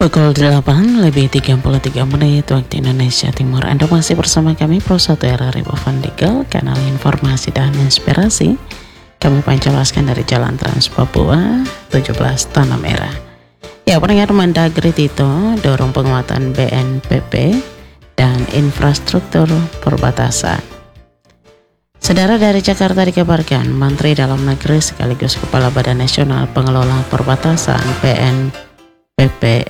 Pukul 8:33 waktu Indonesia Timur. Anda masih bersama kami Pro 1 RRI Bovan Legal, kanal informasi dan inspirasi. Kami pancalaskan dari Jalan Trans Papua 17 Tanah Merah. Ya, pendengar, Mendagri Tito dorong penguatan BNPB dan infrastruktur perbatasan. Saudara, dari Jakarta dikabarkan Menteri Dalam Negeri sekaligus Kepala Badan Nasional Pengelola Perbatasan BNPB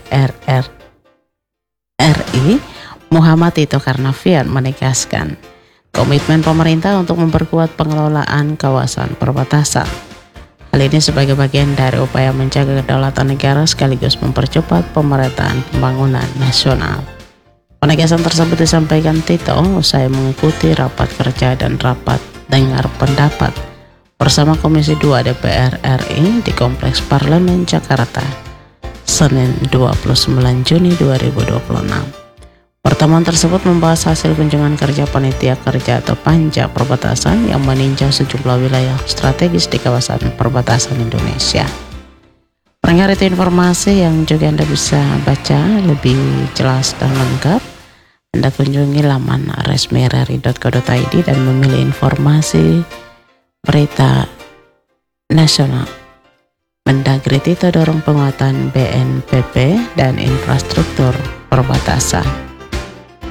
RI Muhammad Tito Karnavian menegaskan komitmen pemerintah untuk memperkuat pengelolaan kawasan perbatasan. Hal ini sebagai bagian dari upaya menjaga kedaulatan negara sekaligus mempercepat pemerataan pembangunan nasional. Penegasan tersebut disampaikan Tito usai mengikuti rapat kerja dan rapat dengar pendapat bersama Komisi 2 DPR RI di Kompleks Parlemen Jakarta, Senin 29 Juni 2026. Pertemuan tersebut membahas hasil kunjungan kerja Panitia Kerja atau Panja Perbatasan yang meninjau sejumlah wilayah strategis di kawasan perbatasan Indonesia. Pendengar, itu informasi yang juga Anda bisa baca lebih jelas dan lengkap. Anda kunjungi laman resmi rri.co.id dan memilih informasi berita nasional. Mendagri Tito dorong penguatan BNPB dan infrastruktur perbatasan.